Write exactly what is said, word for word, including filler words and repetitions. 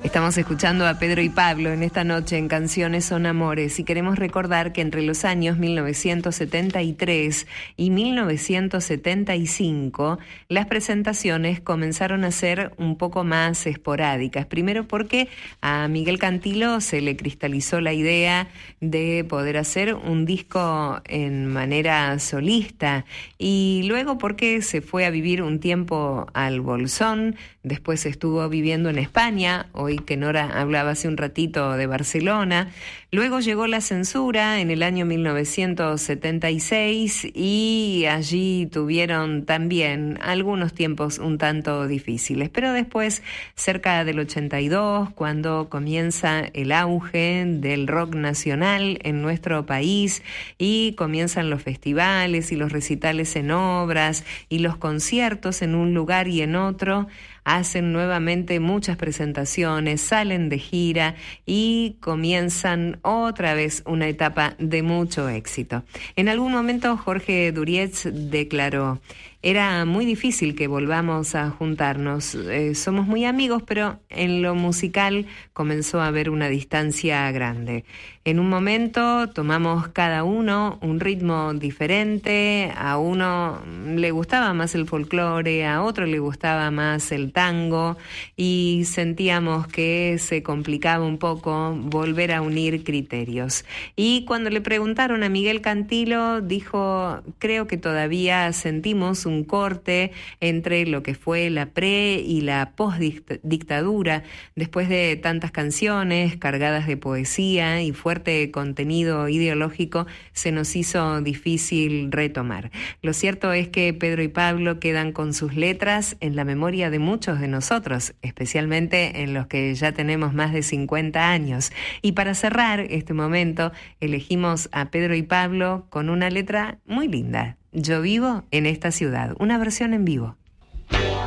Estamos escuchando a Pedro y Pablo en esta noche en Canciones son Amores y queremos recordar que entre los años mil novecientos setenta y tres y mil novecientos setenta y cinco las presentaciones comenzaron a ser un poco más esporádicas. Primero porque a Miguel Cantilo se le cristalizó la idea de poder hacer un disco en manera solista y luego porque se fue a vivir un tiempo al Bolsón, después estuvo viviendo en España, hoy que Nora hablaba hace un ratito de Barcelona. Luego llegó la censura en el año mil novecientos setenta y seis y allí tuvieron también algunos tiempos un tanto difíciles. Pero después, cerca del ochenta y dos, cuando comienza el auge del rock nacional en nuestro país y comienzan los festivales y los recitales en obras y los conciertos en un lugar y en otro, hacen nuevamente muchas presentaciones, salen de gira y comienzan otra vez una etapa de mucho éxito. En algún momento Jorge Durietz declaró: era muy difícil que volvamos a juntarnos, eh, somos muy amigos, pero en lo musical comenzó a haber una distancia grande. En un momento tomamos cada uno un ritmo diferente, a uno le gustaba más el folclore, a otro le gustaba más el tango y sentíamos que se complicaba un poco volver a unir criterios. Y cuando le preguntaron a Miguel Cantilo, dijo: creo que todavía sentimos un corte entre lo que fue la pre y la post-dictadura, después de tantas canciones cargadas de poesía y fuerte contenido ideológico, se nos hizo difícil retomar. Lo cierto es que Pedro y Pablo quedan con sus letras en la memoria de muchos de nosotros, especialmente en los que ya tenemos más de cincuenta años. Y para cerrar este momento, elegimos a Pedro y Pablo con una letra muy linda: Yo vivo en esta ciudad, una versión en vivo.